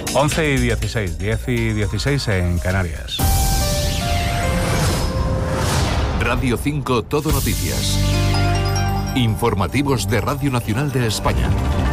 11:16, 10:16 en Canarias. Radio 5 Todo Noticias. Informativos de Radio Nacional de España.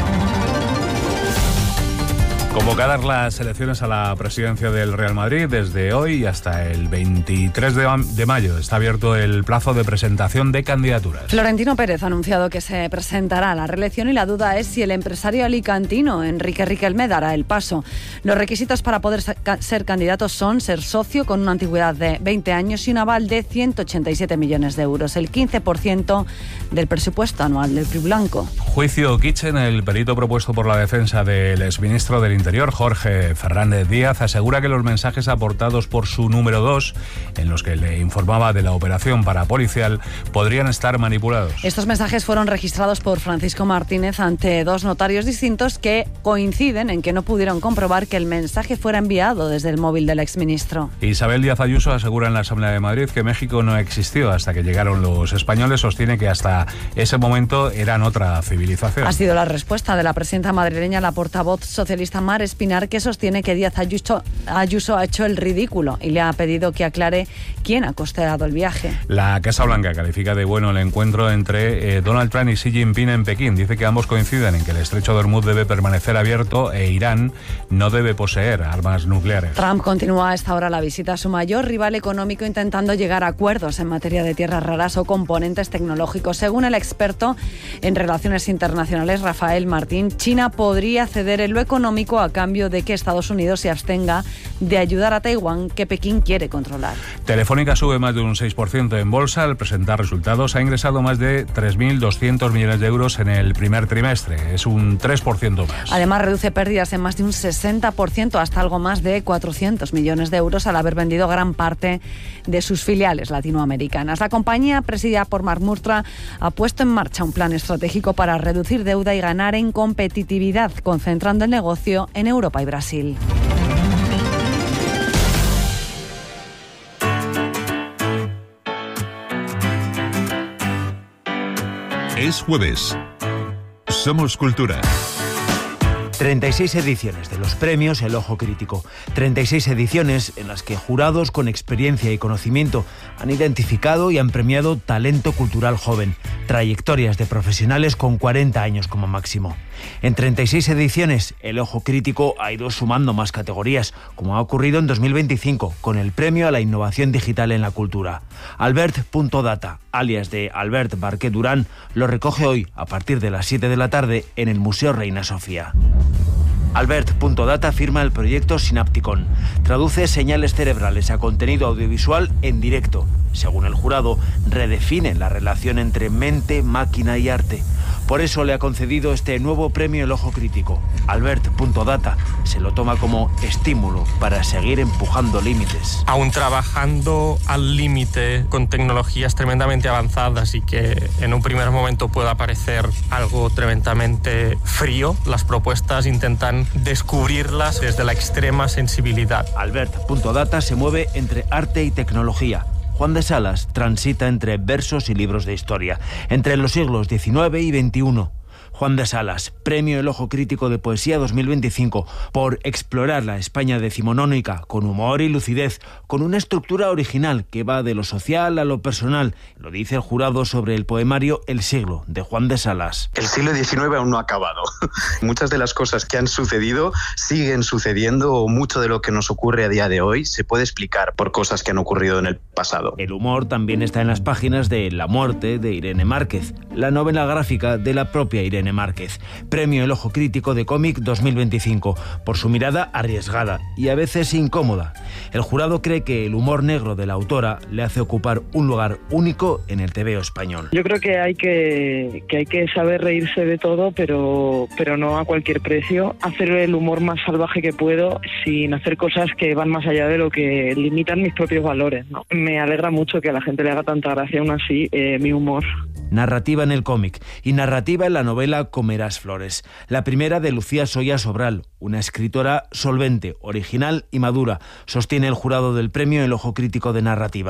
Convocadas las elecciones a la presidencia del Real Madrid desde hoy hasta el 23 de mayo. Está abierto el plazo de presentación de candidaturas. Florentino Pérez ha anunciado que se presentará a la reelección y la duda es si el empresario alicantino Enrique Riquelme dará el paso. Los requisitos para poder ser candidato son ser socio con una antigüedad de 20 años y un aval de 187 millones de euros, el 15% del presupuesto anual del Club Blanco. Juicio Kitchen, el perito propuesto por la defensa del exministro del Interior, Jorge Fernández Díaz, asegura que los mensajes aportados por su número 2, en los que le informaba de la operación parapolicial, podrían estar manipulados. Estos mensajes fueron registrados por Francisco Martínez ante dos notarios distintos que coinciden en que no pudieron comprobar que el mensaje fuera enviado desde el móvil del exministro. Isabel Díaz Ayuso asegura en la Asamblea de Madrid que México no existió hasta que llegaron los españoles. Sostiene que hasta ese momento eran otra civilización. Ha sido la respuesta de la presidenta madrileña, la portavoz socialista Mar Espinar, que sostiene que Díaz Ayuso ha hecho el ridículo y le ha pedido que aclare quién ha costeado el viaje. La Casa Blanca califica de bueno el encuentro entre Donald Trump y Xi Jinping en Pekín. Dice que ambos coinciden en que el estrecho de Hormuz debe permanecer abierto e Irán no debe poseer armas nucleares. Trump continúa a esta hora la visita a su mayor rival económico, intentando llegar a acuerdos en materia de tierras raras o componentes tecnológicos. Según el experto en relaciones internacionales Rafael Martín, China podría ceder en lo económico a cambio de que Estados Unidos se abstenga de ayudar a Taiwán, que Pekín quiere controlar. Telefónica sube más de un 6% en bolsa. Al presentar resultados ha ingresado más de 3.200 millones de euros en el primer trimestre. Es un 3% más. Además, reduce pérdidas en más de un 60%, hasta algo más de 400 millones de euros, al haber vendido gran parte de sus filiales latinoamericanas. La compañía, presidida por Marc Murtra, ha puesto en marcha un plan estratégico para reducir deuda y ganar en competitividad, concentrando el negocio en Europa y Brasil. Es jueves. Somos Cultura. 36 ediciones de los premios El Ojo Crítico. 36 ediciones en las que jurados con experiencia y conocimiento han identificado y han premiado talento cultural joven, trayectorias de profesionales con 40 años como máximo. En 36 ediciones, El Ojo Crítico ha ido sumando más categorías, como ha ocurrido en 2025, con el premio a la innovación digital en la cultura. Albert.data, alias de Albert Barqué Durán, lo recoge hoy a partir de las 7 de la tarde en el Museo Reina Sofía. Albert.data firma el proyecto Synapticon. Traduce señales cerebrales a contenido audiovisual en directo. Según el jurado, redefine la relación entre mente, máquina y arte. Por eso le ha concedido este nuevo premio El Ojo Crítico. Albert.data se lo toma como estímulo para seguir empujando límites. Aún trabajando al límite con tecnologías tremendamente avanzadas y que en un primer momento pueda parecer algo tremendamente frío, las propuestas intentan descubrirlas desde la extrema sensibilidad. Albert.data se mueve entre arte y tecnología. Juan de Salas transita entre versos y libros de historia, entre los siglos XIX y XXI. Juan de Salas, Premio El Ojo Crítico de Poesía 2025, por explorar la España decimonónica con humor y lucidez, con una estructura original que va de lo social a lo personal. Lo dice el jurado sobre el poemario El siglo, de Juan de Salas. El siglo XIX aún no ha acabado. Muchas de las cosas que han sucedido siguen sucediendo, o mucho de lo que nos ocurre a día de hoy se puede explicar por cosas que han ocurrido en el pasado. El humor también está en las páginas de La muerte, de Irene Márquez, la novela gráfica de la propia Irene Márquez. Premio El Ojo Crítico de Cómic 2025, por su mirada arriesgada y a veces incómoda. El jurado cree que el humor negro de la autora le hace ocupar un lugar único en el TVO español. Yo creo que hay que saber reírse de todo, pero no a cualquier precio. Hacer el humor más salvaje que puedo, sin hacer cosas que van más allá de lo que limitan mis propios valores, ¿no? Me alegra mucho que a la gente le haga tanta gracia aún así mi humor. Narrativa en el cómic y narrativa en la novela Comerás flores. La primera de Lucía Soya Sobral, una escritora solvente, original y madura, sostiene el jurado del premio El Ojo Crítico de Narrativa.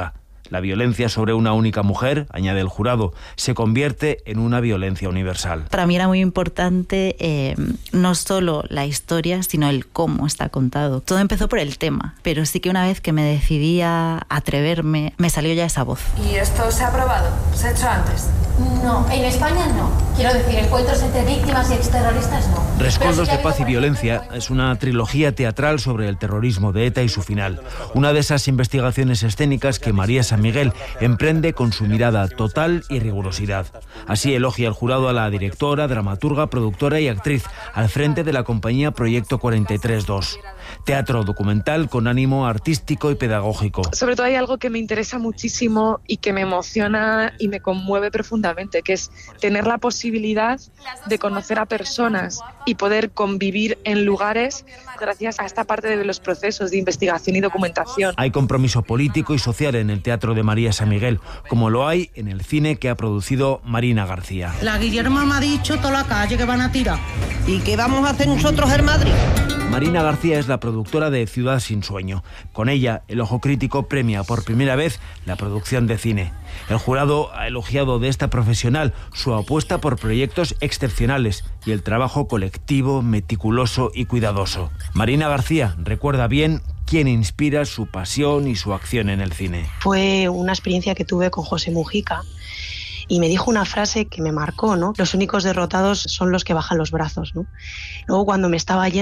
La violencia sobre una única mujer, añade el jurado, se convierte en una violencia universal. Para mí era muy importante no solo la historia, sino el cómo está contado. Todo empezó por el tema, pero sí que una vez que me decidí a atreverme, me salió ya esa voz. ¿Y esto se ha aprobado? ¿Se ha hecho antes? No, en España no. Quiero decir, encuentros entre víctimas y exterroristas no. Rescoldos de paz y violencia es una trilogía teatral sobre el terrorismo de ETA y su final. Una de esas investigaciones escénicas que María San Miguel emprende con su mirada total y rigurosidad. Así elogia el jurado a la directora, dramaturga, productora y actriz al frente de la compañía Proyecto 43-2. Teatro documental con ánimo artístico y pedagógico. Sobre todo hay algo que me interesa muchísimo y que me emociona y me conmueve profundamente, que es tener la posibilidad de conocer a personas y poder convivir en lugares gracias a esta parte de los procesos de investigación y documentación. Hay compromiso político y social en el Teatro de María San Miguel, como lo hay en el cine que ha producido Marina García. La Guillermo me ha dicho toda la calle que van a tirar. ¿Y qué vamos a hacer nosotros en Madrid? Marina García es la productora de Ciudad sin sueño. Con ella, el Ojo Crítico premia por primera vez la producción de cine. El jurado ha elogiado de esta profesional su apuesta por proyectos excepcionales y el trabajo colectivo, meticuloso y cuidadoso. Marina García recuerda bien quién inspira su pasión y su acción en el cine. Fue una experiencia que tuve con José Mujica. Y me dijo una frase que me marcó, ¿no? Los únicos derrotados son los que bajan los brazos, ¿no? Luego, cuando me estaba yendo,